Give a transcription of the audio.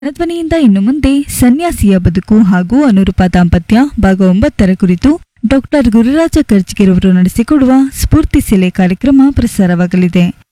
ಧ್ವನಿಯಿಂದ ಇನ್ನು ಮುಂದೆ ಸನ್ಯಾಸಿಯ ಬದುಕು ಹಾಗೂ ಅನುರೂಪ ದಾಂಪತ್ಯ ಭಾಗ 9 ಕುರಿತು ಡಾಕ್ಟರ್ ಗುರುರಾಜ ಕರ್ಜಿಗಿರವರು ನಡೆಸಿಕೊಡುವ ಸ್ಫೂರ್ತಿ ಸೆಲೆ ಕಾರ್ಯಕ್ರಮ ಪ್ರಸಾರವಾಗಲಿದೆ.